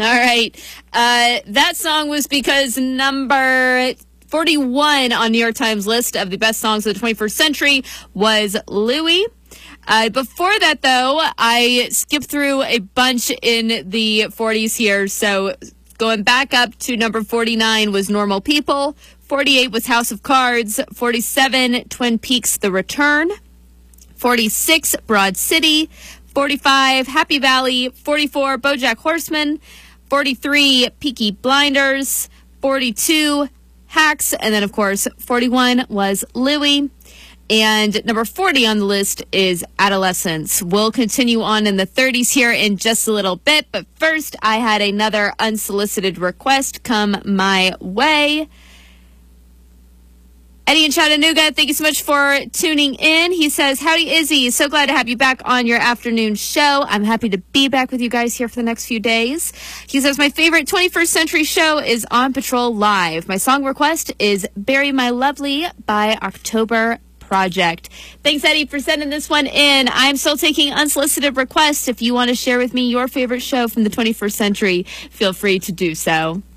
All right. That song was because number 41 on New York Times list of the best songs of the 21st century was Louie. Before that, though, I skipped through a bunch in the 40s here. So going back up to number 49 was Normal People. 48 was House of Cards. 47, Twin Peaks: The Return. 46, Broad City. 45, Happy Valley. 44, BoJack Horseman. 43, Peaky Blinders. 42, Hacks. And then, of course, 41 was Louie. And number 40 on the list is Adolescence. We'll continue on in the 30s here in just a little bit. But first, I had another unsolicited request come my way. Eddie in Chattanooga, thank you so much for tuning in. He says, howdy, Izzy. So glad to have you back on your afternoon show. I'm happy to be back with you guys here for the next few days. He says, my favorite 21st Century show is On Patrol Live. My song request is Bury My Lovely by October Project. Thanks, Eddie, for sending this one in. I'm still taking unsolicited requests. If you want to share with me your favorite show from the 21st century, feel free to do so.